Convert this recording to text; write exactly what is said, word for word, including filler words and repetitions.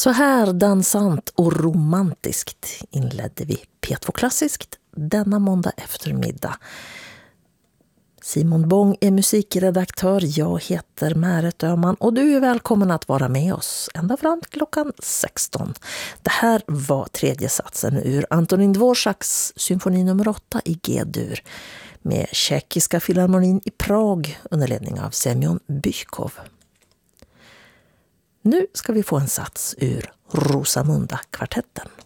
Så här dansant och romantiskt inledde vi P två Klassiskt denna måndag eftermiddag. Simon Bång är musikredaktör, jag heter Märet Öhman och du är välkommen att vara med oss ända fram till klockan sexton. Det här var tredje satsen ur Antonín Dvořáks symfoni nummer åtta i G-dur med Tjeckiska filharmonin i Prag under ledning av Semyon Bychkov. Nu ska vi få en sats ur Rosamunda-kvartetten.